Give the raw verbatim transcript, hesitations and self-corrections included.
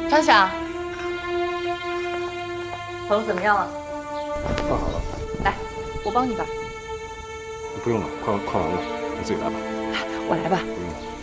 张想，缝怎么样了？ 放好了。 来，我帮你吧。 不用了，快快完了，你自己来吧。 我来吧。 不用了。